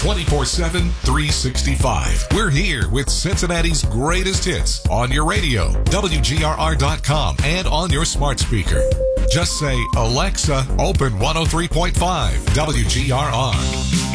24/7, 365. We're here with Cincinnati's greatest hits on your radio, WGRR.com, and on your smart speaker. Just say, Alexa, open 103.5 WGRR.